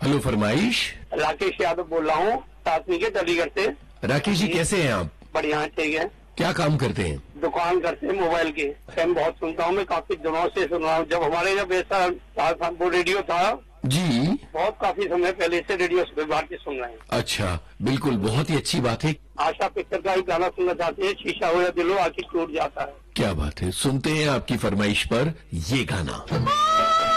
Hello, फरमाइश। राकेश यादव बोल रहा हूँ, सातवीं के अलीगढ़ से। राकेश जी, कैसे हैं आप? बढ़िया, ठीक है। क्या काम करते हैं? दुकान करते हैं मोबाइल की। मैं बहुत सुनता हूँ, मैं काफी दिनों से सुन रहा हूँ। जब हमारे जब ऐसा था वो रेडियो था जी, बहुत काफी समय पहले से रेडियो से भारती सुन रहे हैं। अच्छा, बिल्कुल, बहुत ही अच्छी बात है। आशा पिक्चर का ही गाना सुनना चाहते हैं, शीशा हो या दिलो आखिर टूट जाता है। क्या बात है, सुनते हैं आपकी फरमाइश पर ये गाना।